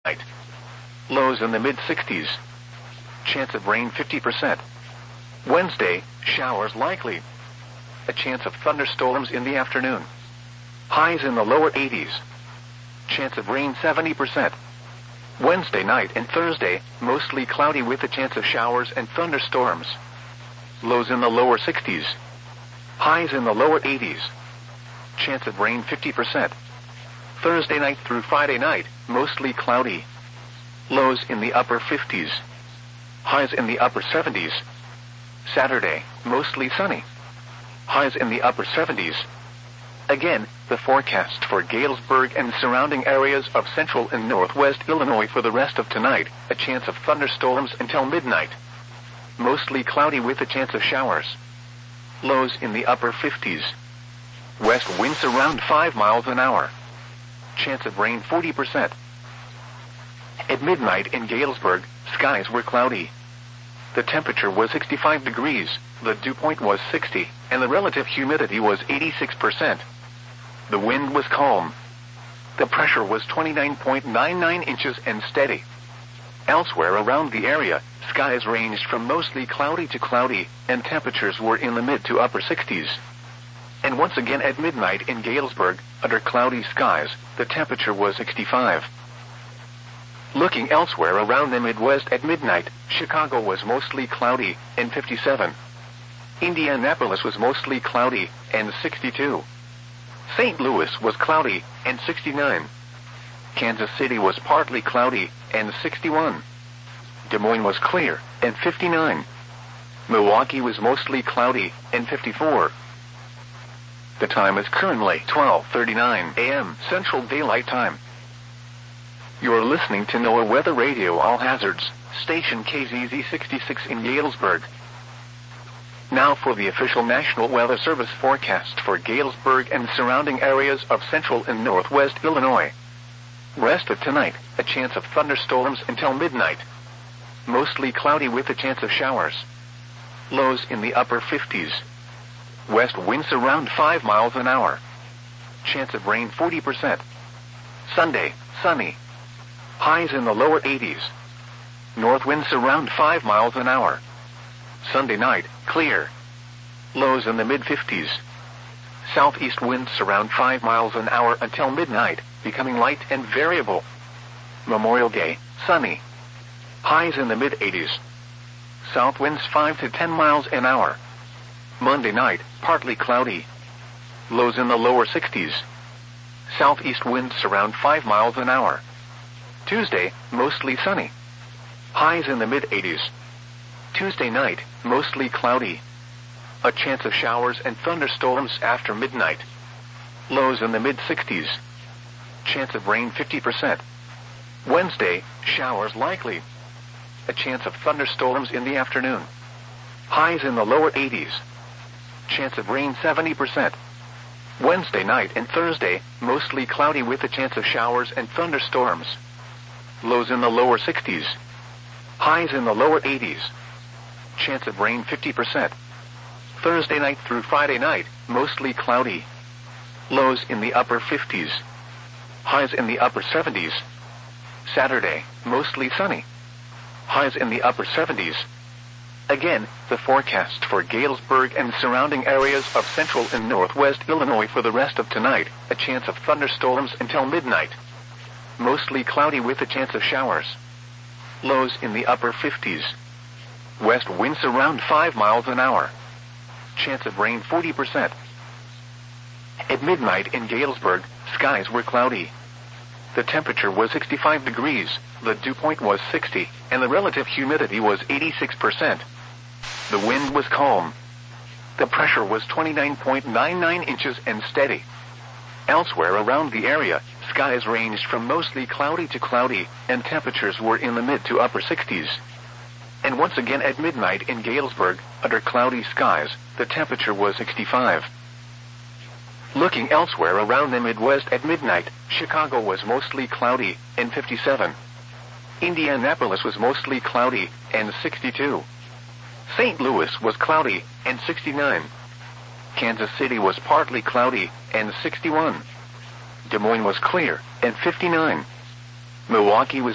Lows in the mid-60s. Chance of rain 50%. Wednesday, showers likely. A chance of thunderstorms in the afternoon. Highs in the lower 80s. Chance of rain 70%. Wednesday night and Thursday, mostly cloudy with a chance of showers and thunderstorms. Lows in the lower 60s. Highs in the lower 80s. Chance of rain 50%. Thursday night through Friday night, mostly cloudy. Lows in the upper 50s. Highs in the upper 70s. Saturday, mostly sunny. Highs in the upper 70s. Again, the forecast for Galesburg and surrounding areas of central and northwest Illinois for the rest of tonight, a chance of thunderstorms until midnight. Mostly cloudy with a chance of showers. Lows in the upper 50s. West winds around 5 miles an hour. Chance of rain 40%. At midnight in Galesburg, skies were cloudy. The temperature was 65 degrees, the dew point was 60, and the relative humidity was 86%. The wind was calm. The pressure was 29.99 inches and steady. Elsewhere around the area, skies ranged from mostly cloudy to cloudy, and temperatures were in the mid to upper 60s. And once again at midnight in Galesburg, under cloudy skies, the temperature was 65. Looking elsewhere around the Midwest at midnight, Chicago was mostly cloudy, and 57. Indianapolis was mostly cloudy, and 62. St. Louis was cloudy, and 69. Kansas City was partly cloudy, and 61. Des Moines was clear, and 59. Milwaukee was mostly cloudy, and 54. The time is currently 12:39 a.m. Central Daylight Time. You're listening to NOAA Weather Radio All Hazards, station KZZ 66 in Galesburg. Now for the official National Weather Service forecast for Galesburg and surrounding areas of central and northwest Illinois. Rest of tonight, a chance of thunderstorms until midnight. Mostly cloudy with a chance of showers. Lows in the upper 50s. West winds around 5 miles an hour. Chance of rain 40%. Sunday, sunny. Highs in the lower 80s. North winds around 5 miles an hour. Sunday night, clear. Lows in the mid-50s. Southeast winds around 5 miles an hour until midnight, becoming light and variable. Memorial Day, sunny. Highs in the mid-80s. South winds 5 to 10 miles an hour. Monday night, partly cloudy. Lows in the lower 60s. Southeast winds around 5 miles an hour. Tuesday, mostly sunny. Highs in the mid-80s. Tuesday night, mostly cloudy. A chance of showers and thunderstorms after midnight. Lows in the mid-60s. Chance of rain 50%. Wednesday, showers likely. A chance of thunderstorms in the afternoon. Highs in the lower 80s. Chance of rain 70%. Wednesday night and Thursday, mostly cloudy with a chance of showers and thunderstorms. Lows in the lower 60s. Highs in the lower 80s. Chance of rain 50%. Thursday night through Friday night, mostly cloudy. Lows in the upper 50s. Highs in the upper 70s. Saturday, mostly sunny. Highs in the upper 70s. Again, the forecast for Galesburg and surrounding areas of central and northwest Illinois for the rest of tonight, a chance of thunderstorms until midnight. Mostly cloudy with a chance of showers. Lows in the upper 50s. West winds around 5 miles an hour. Chance of rain 40%. At midnight in Galesburg, skies were cloudy. The temperature was 65 degrees, the dew point was 60, and the relative humidity was 86%. The wind was calm. The pressure was 29.99 inches and steady. Elsewhere around the area, skies ranged from mostly cloudy to cloudy, and temperatures were in the mid to upper 60s. And once again at midnight in Galesburg, under cloudy skies, the temperature was 65. Looking elsewhere around the Midwest at midnight, Chicago was mostly cloudy, and 57. Indianapolis was mostly cloudy, and 62. St. Louis was cloudy, and 69. Kansas City was partly cloudy, and 61. Des Moines was clear, and 59. Milwaukee was